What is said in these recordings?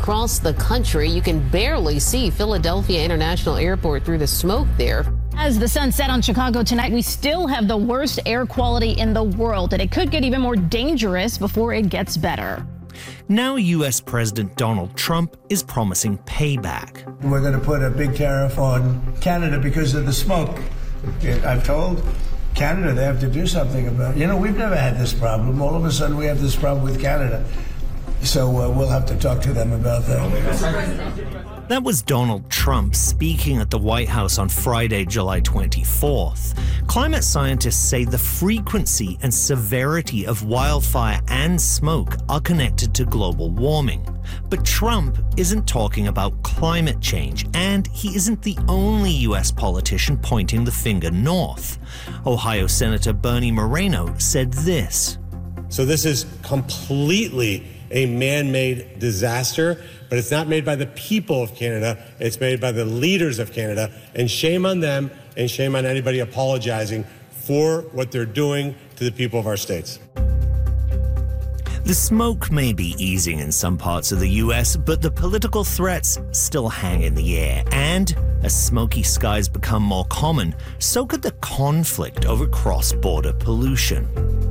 across the country. You can barely see Philadelphia International Airport through the smoke there. As the sun set on Chicago tonight, we still have the worst air quality in the world, and it could get even more dangerous before it gets better. Now U.S. President Donald Trump is promising payback. We're going to put a big tariff on Canada because of the smoke. I've told Canada they have to do something about it. We've never had this problem. All of a sudden we have this problem with Canada. So we'll have to talk to them about that. That was Donald Trump speaking at the White House on Friday, July 24th. Climate scientists say the frequency and severity of wildfire and smoke are connected to global warming. But Trump isn't talking about climate change, and he isn't the only U.S. politician pointing the finger north. Ohio Senator Bernie Moreno said this. So this is completely a man-made disaster, but it's not made by the people of Canada, it's made by the leaders of Canada, and shame on them, and shame on anybody apologizing for what they're doing to the people of our states. The smoke may be easing in some parts of the US, but the political threats still hang in the air. And as smoky skies become more common, so could the conflict over cross-border pollution.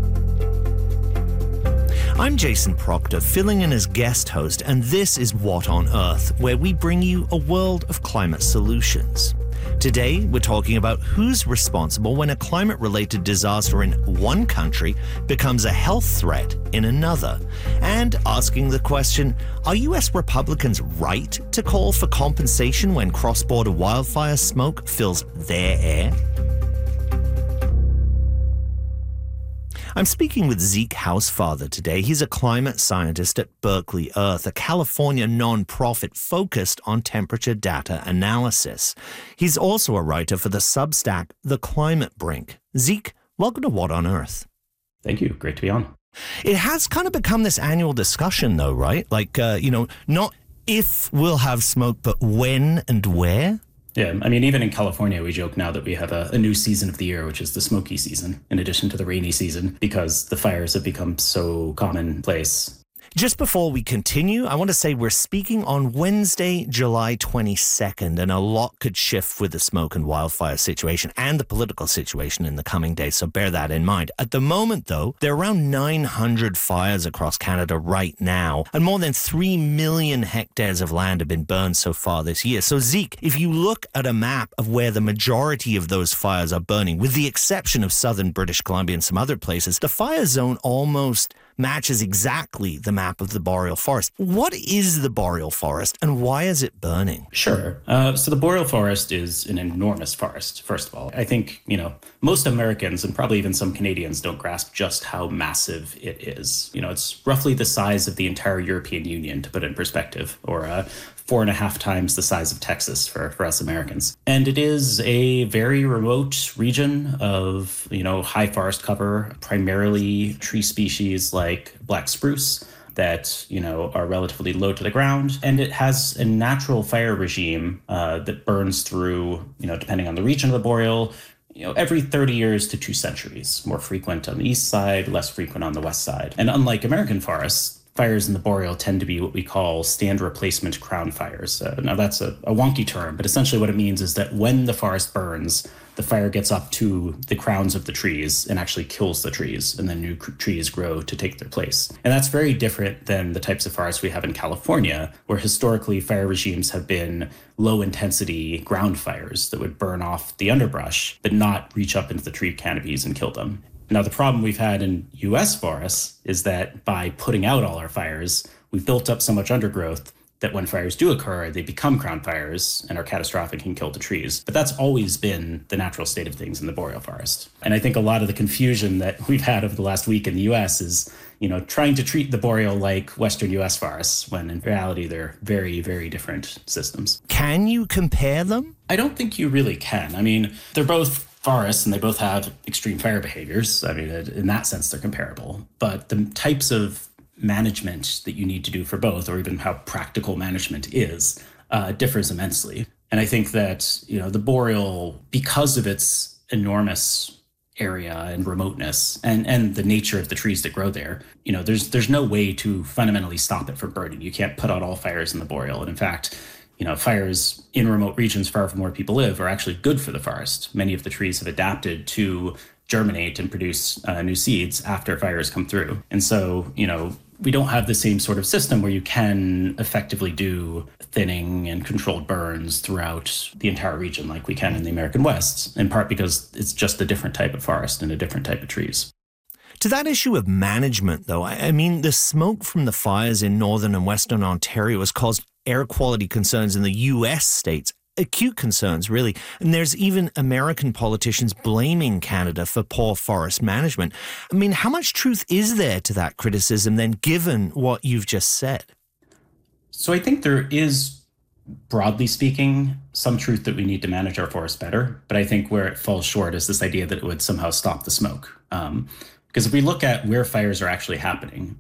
I'm Jason Proctor, filling in as guest host, and this is What on Earth, where we bring you a world of climate solutions. Today, we're talking about who's responsible when a climate-related disaster in one country becomes a health threat in another, and asking the question, are US Republicans right to call for compensation when cross-border wildfire smoke fills their air? I'm speaking with Zeke Hausfather today. He's a climate scientist at Berkeley Earth, a California nonprofit focused on temperature data analysis. He's also a writer for the Substack, The Climate Brink. Zeke, welcome to What on Earth. Thank you. Great to be on. It has kind of become this annual discussion, though, right? Like, not if we'll have smoke, but when and where. Yeah, I mean, even in California, we joke now that we have a new season of the year, which is the smoky season, in addition to the rainy season, because the fires have become so commonplace. Just before we continue, I want to say we're speaking on Wednesday, July 22nd, and a lot could shift with the smoke and wildfire situation and the political situation in the coming days, so bear that in mind. At the moment, though, there are around 900 fires across Canada right now, and more than 3 million hectares of land have been burned so far this year. So, Zeke, if you look at a map of where the majority of those fires are burning, with the exception of southern British Columbia and some other places, the fire zone almost matches exactly the map of the boreal forest. What is the boreal forest and why is it burning? Sure. So the boreal forest is an enormous forest, first of all. I think, most Americans and probably even some Canadians don't grasp just how massive it is. It's roughly the size of the entire European Union, to put it in perspective, or 4.5 times the size of Texas for us Americans. And it is a very remote region of, high forest cover, primarily tree species like black spruce that, are relatively low to the ground. And it has a natural fire regime that burns through, depending on the region of the boreal, every 30 years to 2 centuries, more frequent on the east side, less frequent on the west side. And unlike American forests, fires in the boreal tend to be what we call stand replacement crown fires. Now that's a wonky term, but essentially what it means is that when the forest burns, the fire gets up to the crowns of the trees and actually kills the trees, and then new trees grow to take their place. And that's very different than the types of forests we have in California, where historically fire regimes have been low-intensity ground fires that would burn off the underbrush, but not reach up into the tree canopies and kill them. Now, the problem we've had in U.S. forests is that by putting out all our fires, we've built up so much undergrowth that when fires do occur, they become crown fires and are catastrophic and kill the trees. But that's always been the natural state of things in the boreal forest. And I think a lot of the confusion that we've had over the last week in the U.S. is, trying to treat the boreal like Western U.S. forests, when in reality, they're very, very different systems. Can you compare them? I don't think you really can. I mean, they're both forests and they both have extreme fire behaviors. I mean, in that sense, they're comparable. But the types of management that you need to do for both, or even how practical management is, differs immensely. And I think that, the boreal, because of its enormous area and remoteness and the nature of the trees that grow there, there's no way to fundamentally stop it from burning. You can't put out all fires in the boreal. And in fact, fires in remote regions far from where people live are actually good for the forest. Many of the trees have adapted to germinate and produce new seeds after fires come through. And so, we don't have the same sort of system where you can effectively do thinning and controlled burns throughout the entire region like we can in the American West, in part because it's just a different type of forest and a different type of trees. To that issue of management, though, I mean, the smoke from the fires in northern and western Ontario has caused air quality concerns in the U.S. states. Acute concerns, really. And there's even American politicians blaming Canada for poor forest management. I mean, how much truth is there to that criticism then, given what you've just said? So I think there is, broadly speaking, some truth that we need to manage our forests better. But I think where it falls short is this idea that it would somehow stop the smoke. Because if we look at where fires are actually happening,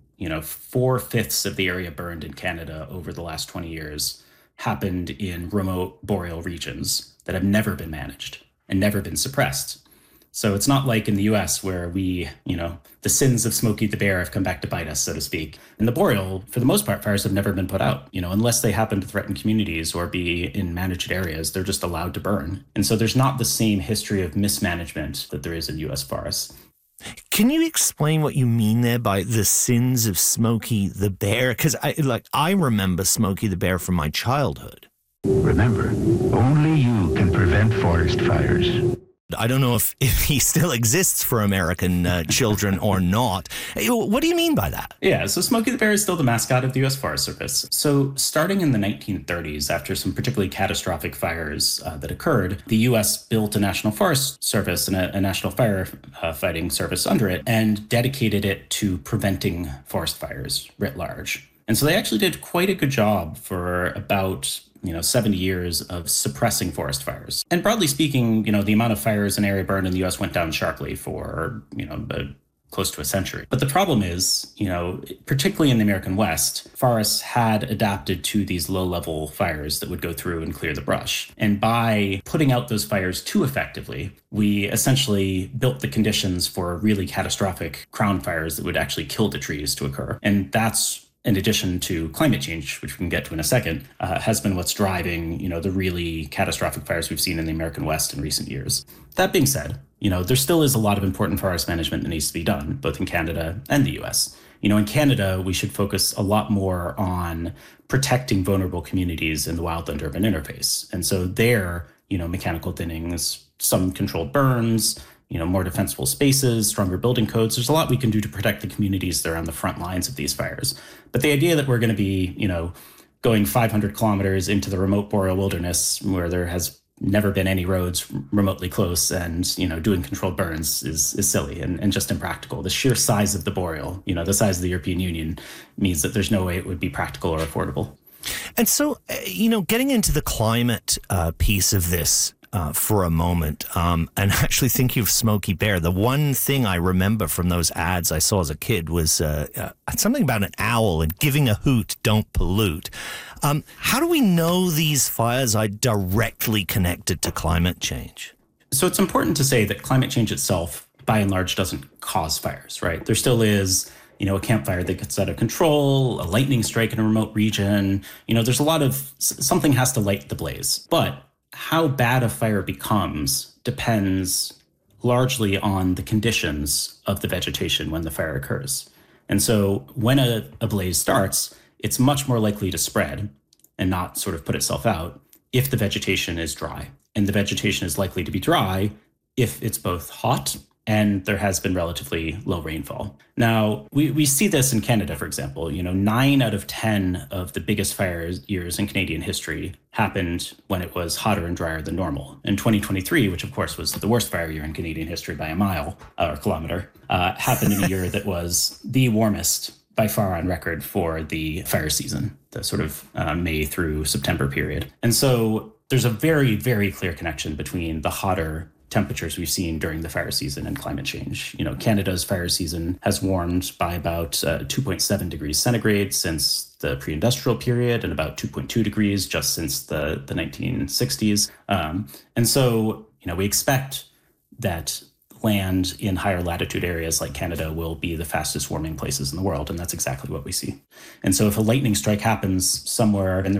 4/5 of the area burned in Canada over the last 20 years happened in remote boreal regions that have never been managed and never been suppressed. So it's not like in the US where we, the sins of Smokey the Bear have come back to bite us, so to speak. In the boreal, for the most part, fires have never been put out, unless they happen to threaten communities or be in managed areas, they're just allowed to burn. And so there's not the same history of mismanagement that there is in US forests. Can you explain what you mean there by the sins of Smokey the Bear? Because I remember Smokey the Bear from my childhood. Remember, only you can prevent forest fires. I don't know if he still exists for American children or not. What do you mean by that? Yeah, so Smokey the Bear is still the mascot of the U.S. Forest Service. So starting in the 1930s, after some particularly catastrophic fires that occurred, the U.S. built a National Forest Service and a National Fire Fighting Service under it and dedicated it to preventing forest fires writ large. And so they actually did quite a good job for about 70 years of suppressing forest fires. And broadly speaking, the amount of fires in area burned in the U.S. went down sharply for, close to a century. But the problem is, particularly in the American West, forests had adapted to these low-level fires that would go through and clear the brush. And by putting out those fires too effectively, we essentially built the conditions for really catastrophic crown fires that would actually kill the trees to occur. And that's, in addition to climate change, which we can get to in a second, has been what's driving, the really catastrophic fires we've seen in the American West in recent years. That being said, there still is a lot of important forest management that needs to be done, both in Canada and the US. In Canada, we should focus a lot more on protecting vulnerable communities in the wildland urban interface. And so there, mechanical thinnings, some controlled burns, more defensible spaces, stronger building codes. There's a lot we can do to protect the communities that are on the front lines of these fires. But the idea that we're going to be, going 500 kilometers into the remote boreal wilderness where there has never been any roads remotely close and, doing controlled burns is silly and just impractical. The sheer size of the boreal, the size of the European Union means that there's no way it would be practical or affordable. And so, getting into the climate piece of this, for a moment, and actually thinking of Smokey Bear, the one thing I remember from those ads I saw as a kid was something about an owl and giving a hoot, don't pollute. How do we know these fires are directly connected to climate change? So it's important to say that climate change itself, by and large, doesn't cause fires, right? There still is a campfire that gets out of control, a lightning strike in a remote region. There's a lot of, something has to light the blaze. But how bad a fire becomes depends largely on the conditions of the vegetation when the fire occurs. And so when a blaze starts, it's much more likely to spread and not sort of put itself out if the vegetation is dry. And the vegetation is likely to be dry if it's both hot and there has been relatively low rainfall. Now, we see this in Canada, for example. 9 out of 10 of the biggest fire years in Canadian history happened when it was hotter and drier than normal. In 2023, which of course was the worst fire year in Canadian history by a mile or kilometer, happened in a year that was the warmest by far on record for the fire season, the sort of May through September period. And so there's a very, very clear connection between the hotter temperatures we've seen during the fire season and climate change. Canada's fire season has warmed by about 2.7 degrees centigrade since the pre-industrial period and about 2.2 degrees just since the 1960s. And so, we expect that land in higher latitude areas like Canada will be the fastest warming places in the world. And that's exactly what we see. And so if a lightning strike happens somewhere in the